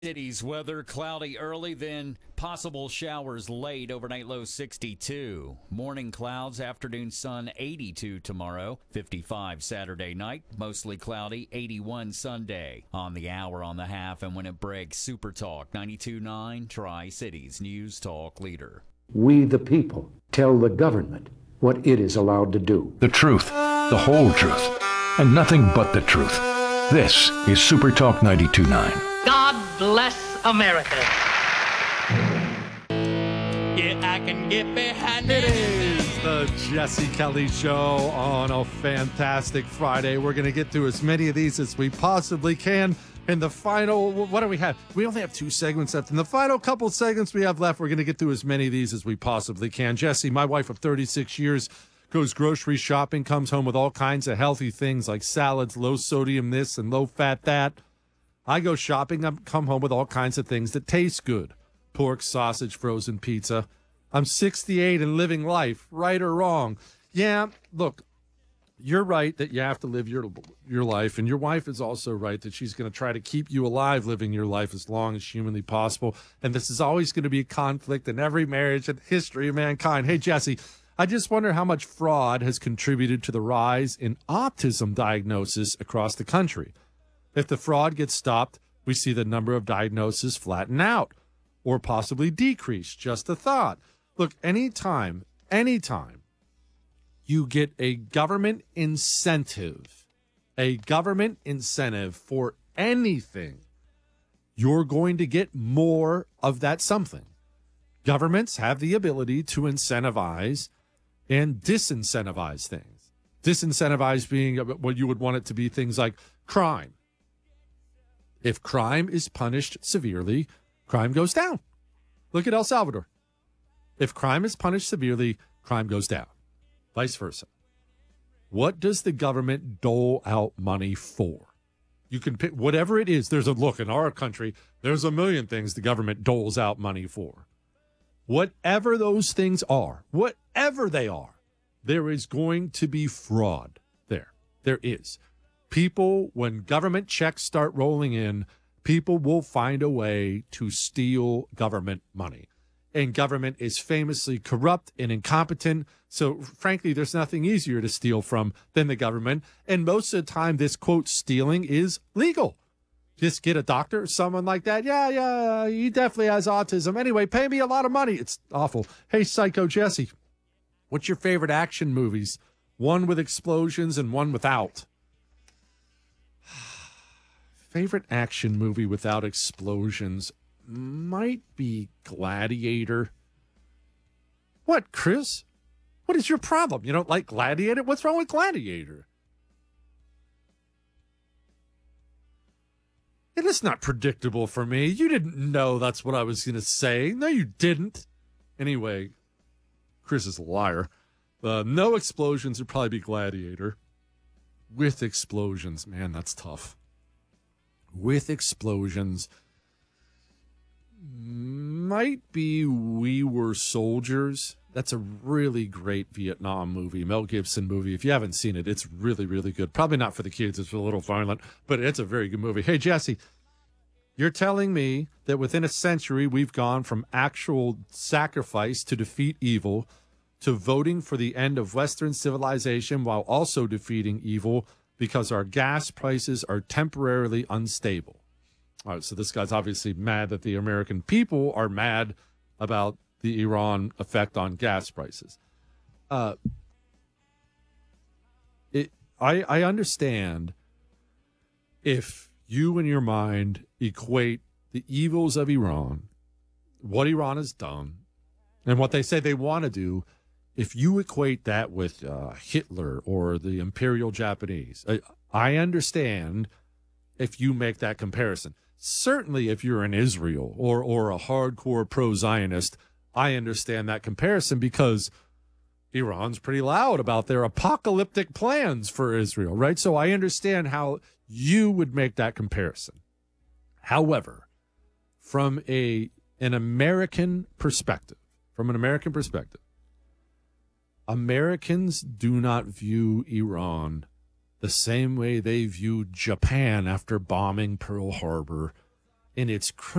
City's weather cloudy early, then possible showers late. Overnight low 62. Morning clouds, afternoon sun 82 tomorrow. 55 Saturday night. Mostly cloudy, 81 Sunday. On the hour, on the half, and when it breaks, Super Talk 92.9 Tri-Cities News Talk Leader. We, the people, tell the government what it is allowed to do. The truth, the whole truth, and nothing but the truth. This is Super Talk 92.9. God bless America. Yeah, I can get behind it. It is the Jesse Kelly Show on a fantastic Friday. We're going to get through as many of these as we possibly can. In the final, what do we have? We only have 2 segments left. In the final couple segments we have left, we're going to get through as many of these as we possibly can. Jesse, my wife of 36 years, goes grocery shopping, comes home with all kinds of healthy things like salads, low sodium this and low fat that. I go shopping, I come home with all kinds of things that taste good. Pork, sausage, frozen pizza. I'm 68 and living life, right or wrong. Yeah, look, you're right that you have to live your life, and your wife is also right that she's going to try to keep you alive living your life as long as humanly possible. And this is always going to be a conflict in every marriage in the history of mankind. Hey, Jesse, I just wonder how much fraud has contributed to the rise in autism diagnosis across the country. If the fraud gets stopped, we see the number of diagnoses flatten out or possibly decrease. Just a thought. Look, anytime you get a government incentive for anything, you're going to get more of that something. Governments have the ability to incentivize and disincentivize things. Disincentivize being what you would want it to be, things like crime. If crime is punished severely, crime goes down. Look at El Salvador. If crime is punished severely, crime goes down. Vice versa. What does the government dole out money for? You can pick whatever it is. In our country, there's a million things the government doles out money for. Whatever those things are, whatever they are, there is going to be fraud there. There is. People, when government checks start rolling in, people will find a way to steal government money. And government is famously corrupt and incompetent. So, frankly, there's nothing easier to steal from than the government. And most of the time, this, quote, stealing is legal. Just get a doctor or someone like that. Yeah, he definitely has autism. Anyway, pay me a lot of money. It's awful. Hey, Psycho Jesse, what's your favorite action movies? One with explosions and one without. Favorite action movie without explosions might be Gladiator. What, Chris? What is your problem? You don't like Gladiator? What's wrong with Gladiator? And it's not predictable for me. You didn't know that's what I was going to say. No, you didn't. Anyway, Chris is a liar. No explosions would probably be Gladiator. With explosions, man, that's tough. With explosions might be We Were Soldiers. That's a really great Vietnam movie, Mel Gibson movie. If you haven't seen it, it's really, really good. Probably not for the kids. It's a little violent, but it's a very good movie. Hey, Jesse, you're telling me that within a century, we've gone from actual sacrifice to defeat evil to voting for the end of Western civilization while also defeating evil because our gas prices are temporarily unstable. All right, so this guy's obviously mad that the American people are mad about the Iran effect on gas prices. I understand if you in your mind equate the evils of Iran, what Iran has done, and what they say they want to do, if you equate that with Hitler or the Imperial Japanese, I understand if you make that comparison. Certainly if you're in Israel or a hardcore pro-Zionist, I understand that comparison because Iran's pretty loud about their apocalyptic plans for Israel, right? So I understand how you would make that comparison. However, from an American perspective, Americans do not view Iran the same way they viewed Japan after bombing Pearl Harbor and it's